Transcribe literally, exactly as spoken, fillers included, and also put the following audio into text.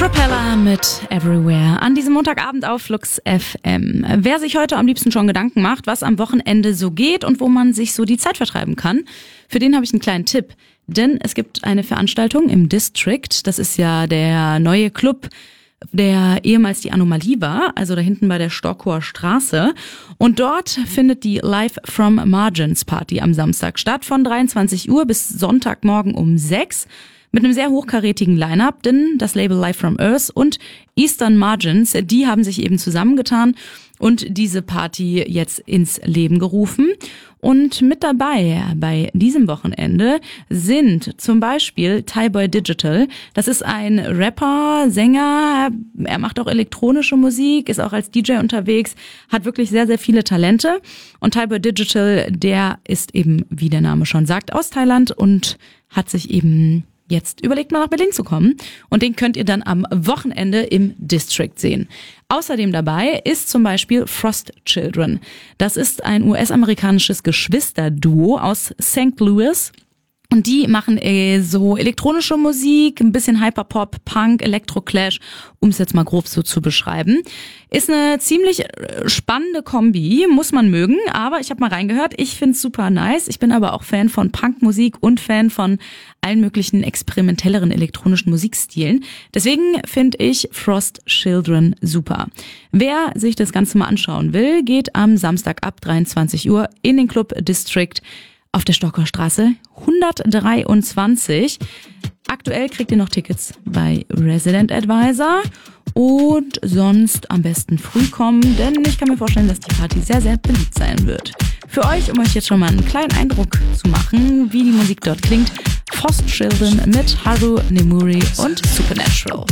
Propeller mit Everywhere an diesem Montagabend auf Flux F M. Wer sich heute am liebsten schon Gedanken macht, was am Wochenende so geht und wo man sich so die Zeit vertreiben kann, für den habe ich einen kleinen Tipp. Denn es gibt eine Veranstaltung im District, das ist ja der neue Club, der ehemals die Anomalie war, also da hinten bei der Stockower Straße. Und dort findet die Live from Margins Party am Samstag statt, von dreiundzwanzig Uhr bis Sonntagmorgen um sechs. Mit einem sehr hochkarätigen Line-Up, denn das Label Live from Earth und Eastern Margins, die haben sich eben zusammengetan und diese Party jetzt ins Leben gerufen. Und mit dabei bei diesem Wochenende sind zum Beispiel Tyboy Digital. Das ist ein Rapper, Sänger, er macht auch elektronische Musik, ist auch als D J unterwegs, hat wirklich sehr, sehr viele Talente. Und Tyboy Digital, der ist eben, wie der Name schon sagt, aus Thailand und hat sich eben jetzt überlegt, mal nach Berlin zu kommen. Und den könnt ihr dann am Wochenende im District sehen. Außerdem dabei ist zum Beispiel Frost Children. Das ist ein U S-amerikanisches Geschwisterduo aus Sankt Louis. Und die machen äh, so elektronische Musik, ein bisschen Hyperpop, Punk, Electroclash, um es jetzt mal grob so zu beschreiben. Ist eine ziemlich spannende Kombi, muss man mögen, aber ich habe mal reingehört, ich find's super nice. Ich bin aber auch Fan von Punkmusik und Fan von allen möglichen experimentelleren elektronischen Musikstilen. Deswegen finde ich Frost Children super. Wer sich das Ganze mal anschauen will, geht am Samstag ab dreiundzwanzig Uhr in den Club District auf der Stockower Straße hundertdreiundzwanzig. Aktuell kriegt ihr noch Tickets bei Resident Advisor und sonst am besten früh kommen, denn ich kann mir vorstellen, dass die Party sehr, sehr beliebt sein wird. Für euch, um euch jetzt schon mal einen kleinen Eindruck zu machen, wie die Musik dort klingt, Frost Children mit Haru Nemuri und Supernatural.